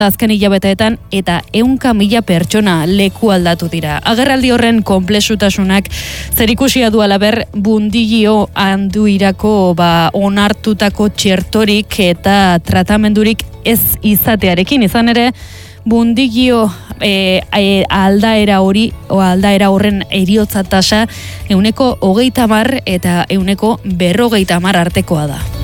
azken hilabeteetan eta 100.000 pertsona leku aldatu dira. Agerraldi horren konplexutasunak zerikusia du alaber Bundigio Anduirako onartutako txertorik eta tratamendurik ez izatearekin. Izan ere, Bundigio aldaera horren heriotza tasa 30% eta 40% artekoa da.